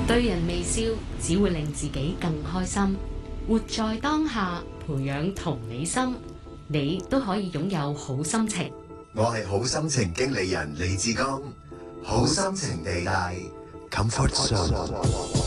對人微笑只會令自己更開心。活在當下，培養同理心，你都可以擁有好心情。 我係好心情經理人李志剛，好心情地帶 Comfort Zone。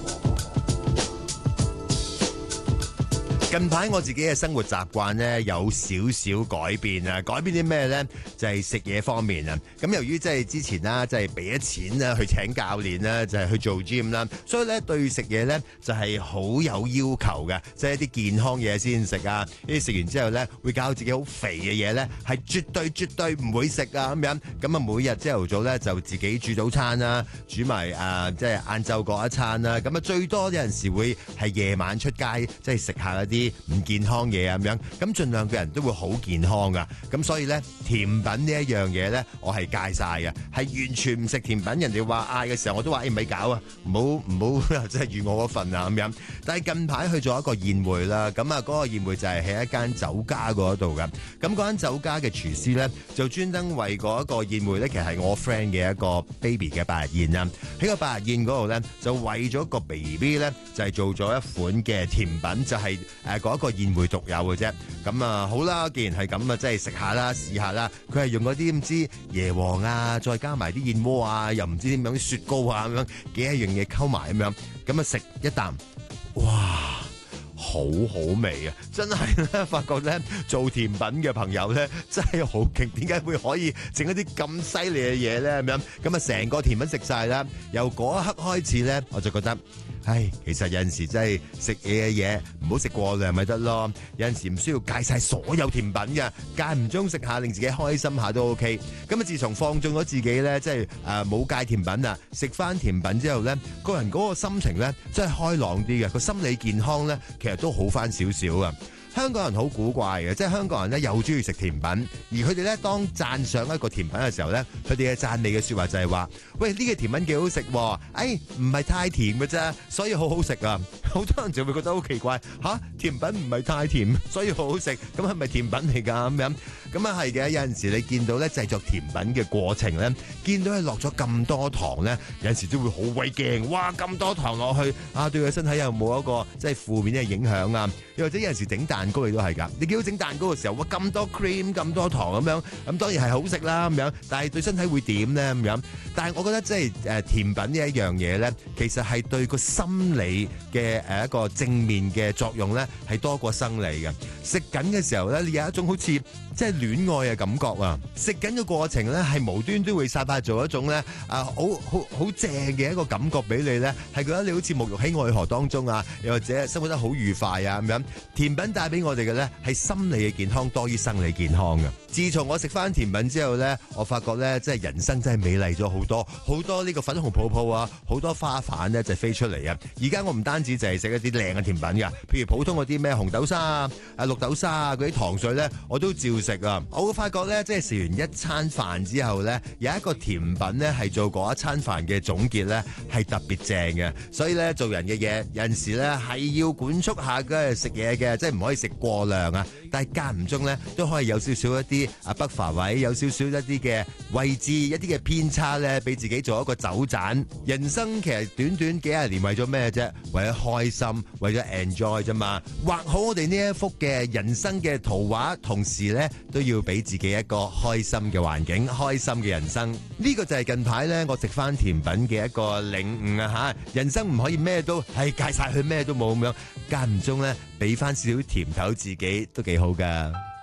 近排我自己嘅生活習慣咧有少少改變啊！改變啲咩咧？就係食嘢方面啊！咁由於即係之前啦，即係俾咗錢啦去請教練啦，就係去做 gym 啦，所以咧對食嘢咧就係好有要求嘅，即係一啲健康嘢先食啊！呢啲食完之後咧會搞到自己好肥嘅嘢咧係絕對唔會食啊咁樣。咁啊每日朝頭早咧就自己煮早餐啦，煮埋即係晏晝嗰一餐啦。咁啊最多有陣時會係夜晚出街即係食下一啲唔健康嘢啊咁樣，咁盡量嘅人都會好健康噶，咁所以咧甜品呢一樣嘢咧，我係戒晒嘅，係完全唔食甜品。人哋話嗌嘅時候，我都話唔咪搞啊，唔好即係預我嗰份啊咁樣。但係近排去咗一個宴會啦，咁啊嗰個宴會就係喺一間酒家嗰度噶，咁嗰間酒家嘅廚師咧就專登為嗰一個宴會咧，其實係我 friend 嘅一個 baby 嘅百日宴啊。喺個百日宴嗰度咧，就為咗個 baby 咧就係做咗一款嘅甜品，就係嗰一個宴會獨有嘅啫，咁啊好啦，既然係咁啊，即係食下啦，試下啦。佢係用嗰啲唔知椰皇啊，再加埋啲燕窩啊，又唔知點樣啲雪糕啊咁樣，幾一樣嘢溝埋咁樣，咁啊食一啖，哇！好好味啊！真係咧，發覺咧做甜品嘅朋友咧真係好勁，點解會可以整一啲咁犀利嘅嘢咧咁樣？咁啊成個甜品食晒啦，由嗰一刻開始咧，我就覺得，唉，其實有陣時真係食嘢嘅嘢唔好食過量咪得咯。有陣時唔需要戒晒所有甜品嘅，間唔中食下令自己開心下都 OK。咁啊，自從放縱咗自己咧，即係冇戒甜品啊，食翻甜品之後咧，個人嗰個心情咧真係開朗啲嘅，個心理健康咧其實都好翻少少啊！香港人好古怪嘅，即係香港人咧又中意食甜品，而佢哋咧當讚賞一個甜品嘅時候咧，佢哋嘅讚美嘅說話就係話：喂，呢個甜品幾好食，唔係太甜嘅啫，所以好好食啊！好多人就會覺得好奇怪，甜品唔係太甜，所以好好食，咁係咪甜品嚟㗎咁樣？咁啊係嘅，有陣時你見到咧製作甜品嘅過程咧，見到佢落咗咁多糖咧，有陣時都會好鬼驚，哇！咁多糖落去啊，對佢身體有冇一個即係負面嘅影響啊？又或者有陣時整蛋糕你都係㗎，你見到整蛋糕嘅時候，哇！咁多 cream 咁多糖咁樣，咁當然係好食啦咁樣，但係對身體會點咧咁樣？但係我覺得即係甜品呢一樣嘢咧，其實係對個心理嘅一個正面嘅作用咧，係多過生理嘅。食緊嘅時候咧，你有一種好似即係戀愛嘅感覺啊！食緊嘅過程咧，係無端端會散發做一種咧好正嘅一個感覺俾你咧，係覺得你好似沐浴喺愛河當中啊，又或者生活得好愉快啊咁樣。甜品帶俾我哋嘅咧係心理嘅健康多於生理健康嘅。自從我食翻甜品之後咧，我發覺咧即係人生真係美麗咗好多呢個粉紅泡泡啊，好多花瓣咧就飛出嚟啊！而家我唔單止就係食一啲靚嘅甜品㗎，譬如普通嗰啲咩紅豆沙啊、綠豆沙啊嗰啲糖水咧，我都照食啊！我會發覺咧，即係食完一餐飯之後咧，有一個甜品咧係做嗰一餐飯嘅總結咧，係特別正嘅。所以咧，做人嘅嘢有陣時咧係要管束下嘅食嘢嘅，即係唔可以食過量啊！但係間唔中咧都可以有少少一啲北伐位，有少少一啲嘅位置，一啲嘅偏差咧，俾自己做一個走盞。人生其實短短幾廿年為咗咩啫？為咗開心，為咗 enjoy 啫嘛。畫好我哋呢一幅嘅人生嘅圖畫，同時咧都要俾自己一個開心嘅環境，開心嘅人生。呢個就係近排咧我食翻甜品嘅一個領悟啊吓！人生唔可以咩都係戒晒佢，咩都冇咁樣，間唔中咧俾翻少少甜頭自己都幾好噶。